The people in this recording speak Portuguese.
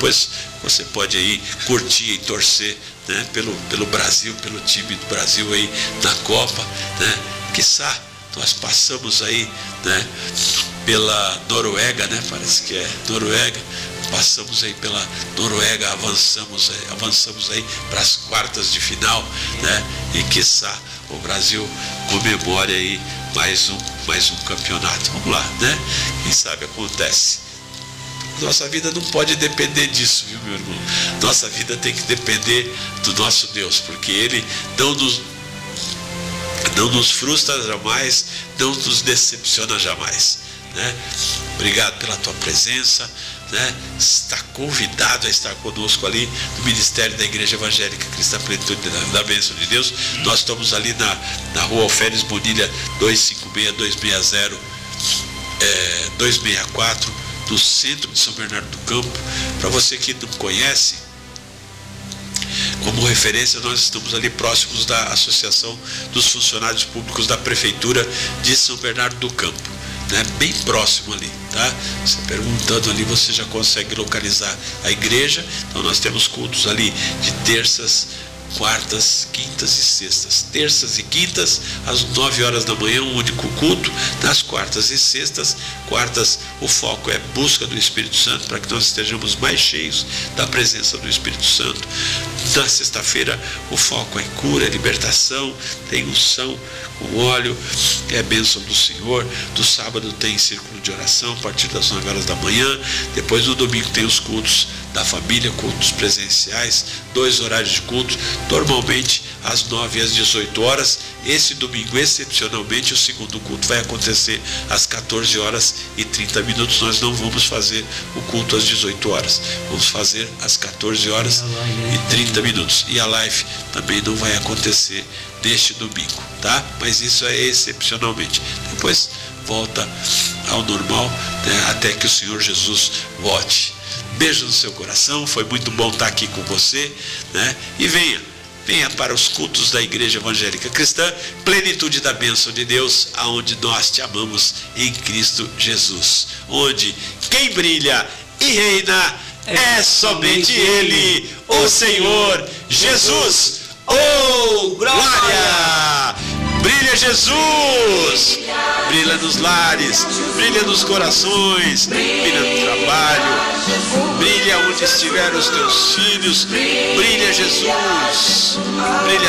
depois você pode aí curtir e torcer, né, pelo Brasil, pelo time do Brasil aí na Copa, né? Quiçá nós passamos aí, né, pela Noruega, né? Parece que é Noruega. Passamos aí pela Noruega, avançamos aí para as quartas de final, né? E quiçá o Brasil comemore aí mais um campeonato. Vamos lá, né? Quem sabe acontece. Nossa vida não pode depender disso, viu, meu irmão? Nossa vida tem que depender do nosso Deus, porque Ele não nos frustra jamais, não nos decepciona jamais, né? Obrigado pela tua presença, né? Está convidado a estar conosco ali no Ministério da Igreja Evangélica Cristã Plenitude da Bênção de Deus. Nós estamos ali na rua Alferes Bonilha 264, no centro de São Bernardo do Campo. Para você que não conhece, como referência, nós estamos ali próximos da Associação dos Funcionários Públicos da Prefeitura de São Bernardo do Campo, né? Bem próximo ali, tá? Você perguntando ali, você já consegue localizar a igreja. Então nós temos cultos ali de terças, quartas, quintas e sextas. Terças e quintas, às 9 horas da manhã, um único culto. Nas quartas e sextas, quartas, o foco é busca do Espírito Santo, para que nós estejamos mais cheios da presença do Espírito Santo. Na sexta-feira, o foco é cura, libertação, tem unção com óleo, é bênção do Senhor. Do sábado tem círculo de oração a partir das 9 horas da manhã. Depois no domingo tem os cultos da família, cultos presenciais, 2 horários de culto, normalmente às 9 e às 18 horas. Esse domingo, excepcionalmente, o segundo culto vai acontecer às 14 horas e 30 minutos. Nós não vamos fazer o culto às 18 horas, vamos fazer às 14 horas e 30 minutos. E a live também não vai acontecer neste domingo, tá? Mas isso é excepcionalmente. Depois volta ao normal, né, até que o Senhor Jesus volte. Beijo no seu coração, foi muito bom estar aqui com você, né? E venha para os cultos da Igreja Evangélica Cristã Plenitude da Bênção de Deus, aonde nós te amamos em Cristo Jesus, onde quem brilha e reina é somente Ele, o Senhor Jesus. Oh, glória! Brilha Jesus! Brilha nos lares, brilha nos corações, brilha no trabalho, brilha onde estiver os teus filhos, brilha Jesus, brilha